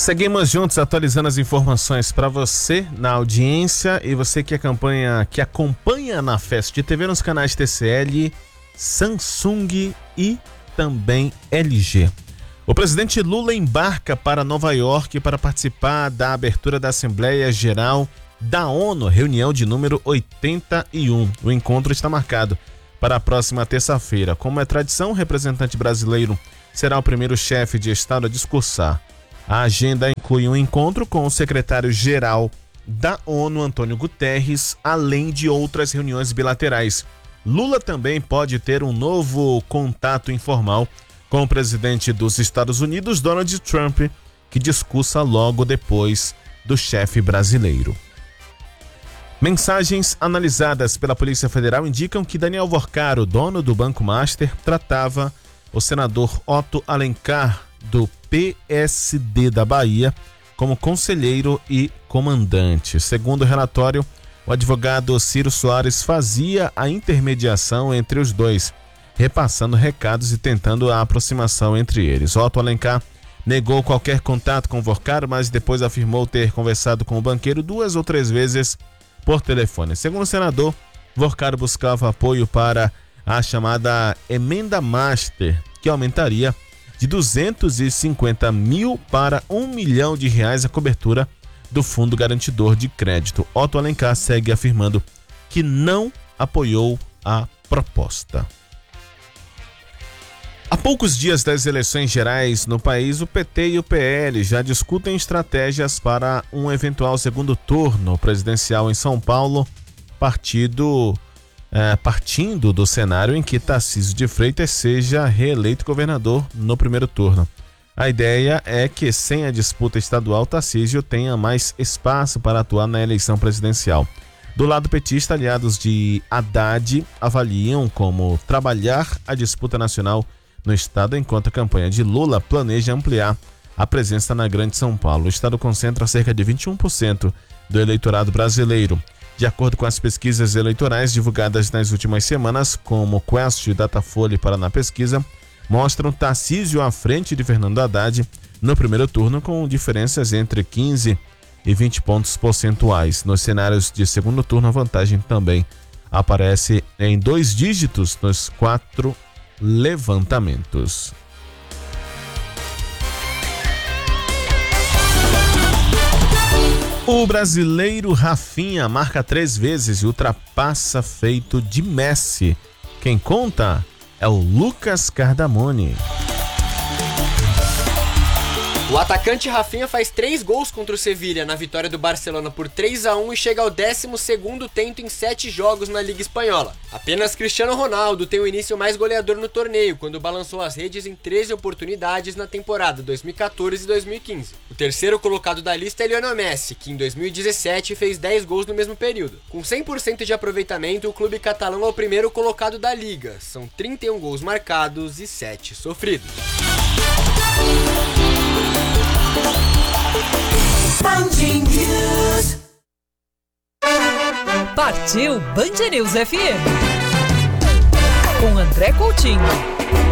Seguimos juntos atualizando as informações para você na audiência e você que acompanha na Fast TV nos canais TCL, Samsung e também LG. O presidente Lula embarca para Nova York para participar da abertura da Assembleia Geral da ONU, reunião de número 81. O encontro está marcado para a próxima terça-feira. Como é tradição, o representante brasileiro será o primeiro chefe de Estado a discursar. A agenda inclui um encontro com o secretário-geral da ONU, Antônio Guterres, além de outras reuniões bilaterais. Lula também pode ter um novo contato informal com o presidente dos Estados Unidos, Donald Trump, que discursa logo depois do chefe brasileiro. Mensagens analisadas pela Polícia Federal indicam que Daniel Vorcaro, dono do Banco Master, tratava o senador Otto Alencar, do PSD da Bahia, como conselheiro e comandante. Segundo o relatório, o advogado Ciro Soares fazia a intermediação entre os dois, repassando recados e tentando a aproximação entre eles. Otto Alencar negou qualquer contato com Vorcaro, mas depois afirmou ter conversado com o banqueiro 2 ou 3 vezes por telefone. Segundo o senador, Vorcaro buscava apoio para a chamada Emenda Master, que aumentaria de 250 mil para R$1 milhão a cobertura do Fundo Garantidor de Crédito. Otto Alencar segue afirmando que não apoiou a proposta. Há poucos dias das eleições gerais no país, o PT e o PL já discutem estratégias para um eventual segundo turno presidencial em São Paulo, partindo do cenário em que Tarcísio de Freitas seja reeleito governador no primeiro turno. A ideia é que, sem a disputa estadual, Tarcísio tenha mais espaço para atuar na eleição presidencial. Do lado petista, aliados de Haddad avaliam como trabalhar a disputa nacional no estado, enquanto a campanha de Lula planeja ampliar a presença na Grande São Paulo. O estado concentra cerca de 21% do eleitorado brasileiro. De acordo com as pesquisas eleitorais divulgadas nas últimas semanas, como Quest e Datafolha e Paraná Pesquisa, mostram Tarcísio à frente de Fernando Haddad no primeiro turno, com diferenças entre 15 e 20 pontos percentuais. Nos cenários de segundo turno, a vantagem também aparece em 2 dígitos nos 4 levantamentos. O brasileiro Rafinha marca 3 vezes e ultrapassa feito de Messi. Quem conta é o Lucas Cardamone. O atacante Rafinha faz 3 gols contra o Sevilha na vitória do Barcelona por 3-1 e chega ao 12º tento em 7 jogos na Liga Espanhola. Apenas Cristiano Ronaldo tem o início mais goleador no torneio, quando balançou as redes em 13 oportunidades na temporada 2014 e 2015. O terceiro colocado da lista é Lionel Messi, que em 2017 fez 10 gols no mesmo período. Com 100% de aproveitamento, o clube catalão é o primeiro colocado da liga. São 31 gols marcados e 7 sofridos. Partiu Band News FM com André Coutinho.